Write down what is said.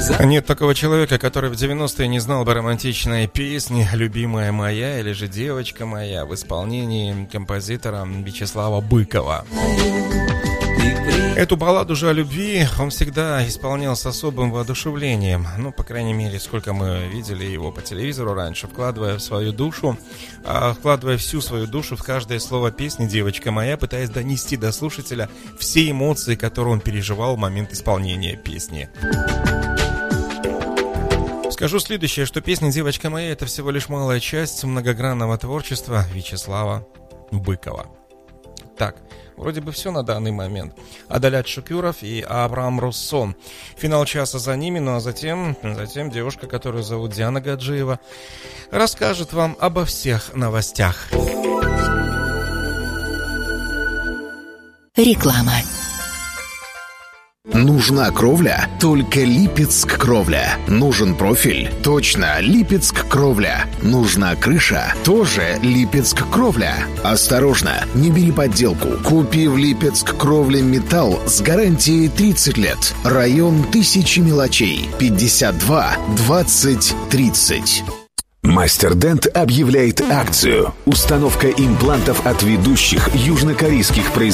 Нет такого человека, который в 90-е не знал бы романтичной песни «Любимая моя» или же «Девочка моя» в исполнении композитора Вячеслава Быкова. Эту балладу же о любви он всегда исполнял с особым воодушевлением. Ну, по крайней мере, сколько мы видели его по телевизору раньше, вкладывая всю свою душу в каждое слово песни «Девочка моя», пытаясь донести до слушателя все эмоции, которые он переживал в момент исполнения песни. Скажу следующее, что песня «Девочка моя» — это всего лишь малая часть многогранного творчества Вячеслава Быкова. Так, вроде бы все на данный момент. Адалят Шукюров и Абрам Руссо. Финал часа за ними, ну а затем девушка, которую зовут Диана Гаджиева, расскажет вам обо всех новостях. Реклама. Нужна кровля? Только Липецк кровля. Нужен профиль? Точно, Липецк кровля. Нужна крыша? Тоже Липецк кровля. Осторожно, не бери подделку. Купи в Липецк кровля металл с гарантией 30 лет. Район Тысячи мелочей. 52 20 30. Мастер Дент объявляет акцию. Установка имплантов от ведущих южнокорейских производителей